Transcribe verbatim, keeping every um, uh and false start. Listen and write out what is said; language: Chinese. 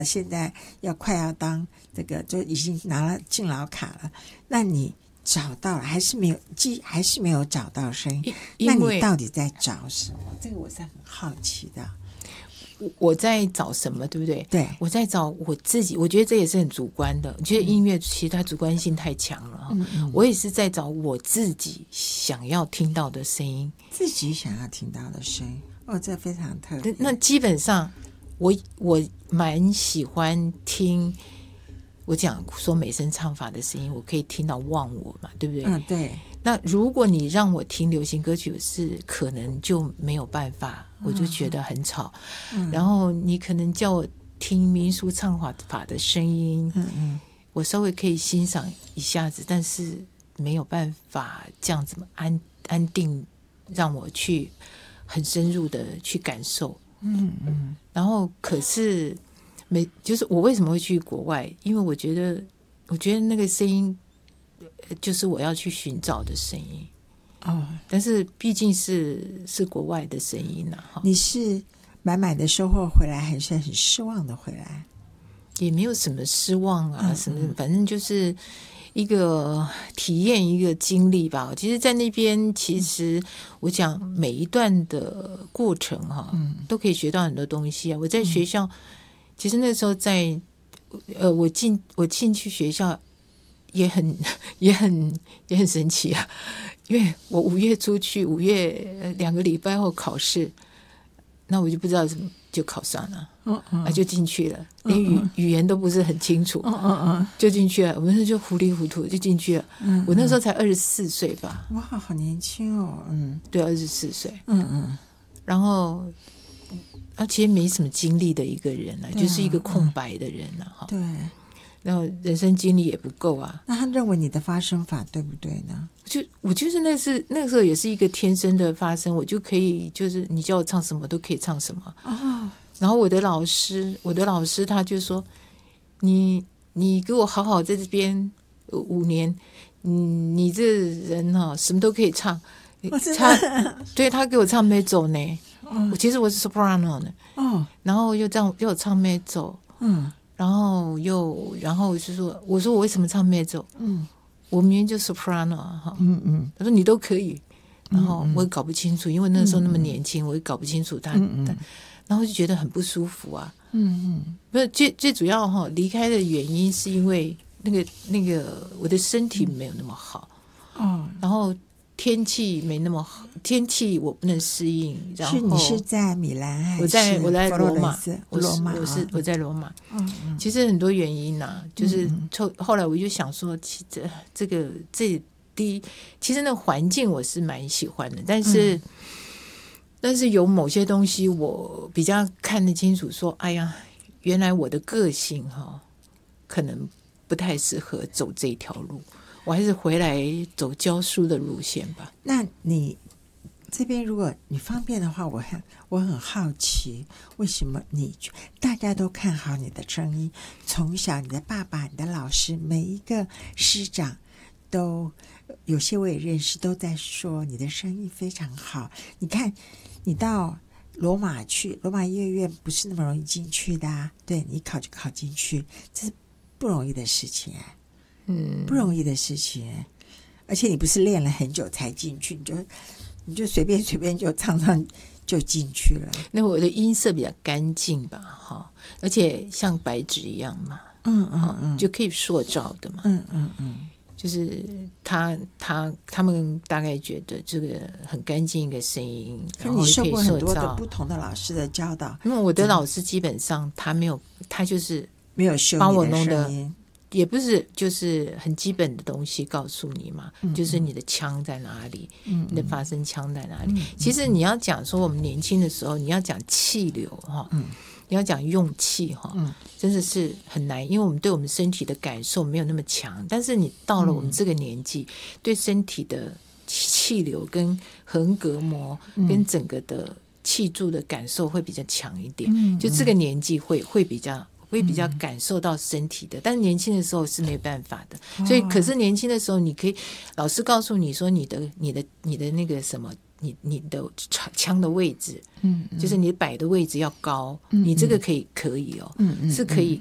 现在要快要当这个就已经拿了敬老卡了，那你找到了还是没有，既还是没有找到声音，那你到底在找什么？这个我是很好奇的。 我在找什么，对不对？ 对， 我在找我自己，我觉得这也是很主观的。我觉得音乐其实它主观性太强了、嗯嗯、我也是在找我自己想要听到的声音， 自己想要听到的声音。哦，这非常特别。 那基本上我我蛮喜欢听，我讲说美声唱法的声音，我可以听到忘我嘛，对不对？ 嗯，对。 那如果你让我听流行歌曲，是可能就没有办法，我就觉得很吵、嗯、然后你可能叫我听民俗唱法的声音，嗯嗯，我稍微可以欣赏一下子，但是没有办法这样子安安定让我去很深入的去感受，嗯嗯，然后可是没，就是我为什么会去国外，因为我觉得我觉得那个声音就是我要去寻找的声音哦，但是毕竟是是国外的声音啊。 你是满满的收获回来，还是很失望的回来？ 也没有什么失望啊，嗯嗯什么，反正就是一个体验，一个经历吧。其实，在那边，其实我讲每一段的过程哈、啊嗯，都可以学到很多东西啊。我在学校，嗯、其实那时候在呃，我进我进去学校。也很也很也很神奇啊，因为我五月出去，五月两个礼拜后考试，那我就不知道怎么就考上了，嗯嗯，啊就进去了，连语、嗯、语言都不是很清楚，嗯嗯嗯，就进去了。我们就糊里糊涂就进去了，嗯，我那时候才二十四岁吧， 哇，好年轻哦，嗯， 对，二十四岁， 嗯嗯， 然后啊，其实没什么经历的一个人啊，就是一个空白的人啊，哈、 嗯，对。 然后人生经历也不够啊， 那他认为你的发声法对不对呢？ 就我就是那是那个时候也是一个天生的发声，我就可以就是你叫我唱什么都可以唱什么哦。然后我的老师，我的老师他就说，你你给我好好在这边五年，嗯，你这人哈、哦、什么都可以唱。他对他给我唱 mezzo 呢，哦、我其实我是 soprano 呢，哦，然后又这样又唱 mezzo，嗯。然后又，然后就说，我说我为什么唱 mezzo？ 嗯，我明明就 soprano 哈，嗯嗯，他说你都可以，然后我也搞不清楚，因为那时候那么年轻，我也搞不清楚他，嗯嗯，然后就觉得很不舒服啊，嗯嗯，不是最最主要哈，离开的原因是因为那个那个我的身体没有那么好，哦，然后天气没那么好，天气我不能适应。然后是你是在米兰还是我在我在罗马， 我罗马我是我在罗马。嗯嗯，其实很多原因呐、啊，就是后后来我就想说，其实这个这第一，其实那个环境我是蛮喜欢的，但是、嗯、但是有某些东西我比较看得清楚，说，哎呀，原来我的个性哈、哦，可能不太适合走这条路。我还是回来走教书的路线吧。 那你这边如果你方便的话，我很我很好奇，为什么你大家都看好你的声音？从小你的爸爸、你的老师，每一个师长都有些我也认识，都在说你的声音非常好。你看，你到罗马去，罗马音乐院不是那么容易进去的啊。对，你考就考进去，这是不容易的事情哎。嗯，不容易的事情，而且你不是练了很久才进去，你就你就随便随便就唱唱就进去了。 那我的音色比较干净吧，哈，而且像白纸一样嘛，嗯嗯嗯，就可以塑造的嘛，嗯嗯嗯，就是他他他们大概觉得这个很干净一个声音，然后你受过很多的不同的老师的教导， 因为我的老师基本上他没有，他就是没有修帮我弄的。也不是，就是很基本的东西告诉你嘛，嗯、就是你的腔在哪里，嗯、你的发声腔在哪里。嗯、其实你要讲说我们年轻的时候，你要讲气流哈，嗯、你要讲用气哈，嗯、真的是很难，因为我们对我们身体的感受没有那么强。但是你到了我们这个年纪，嗯、对身体的气流跟横膈膜跟整个的气柱的感受会比较强一点，嗯、就这个年纪会会比较。会比较感受到身体的，但是年轻的时候是没办法的，所以可是年轻的时候你可以，老师告诉你说你的你的你的那个什么你你的枪的位置， 嗯， 就是你摆的位置要高，嗯、你这个可以可以哦， 嗯嗯， 是可以